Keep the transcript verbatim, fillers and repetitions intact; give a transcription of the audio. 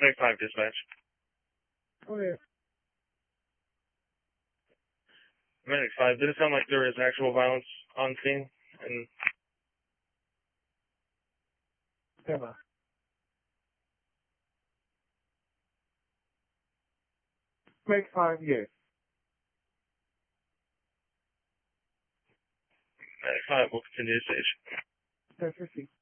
Medic five dispatch. Oh, yeah. Medic five, did it sound like there is actual violence on scene? And Yeah. Make five, yes. Medic five will continue to stage. That's received.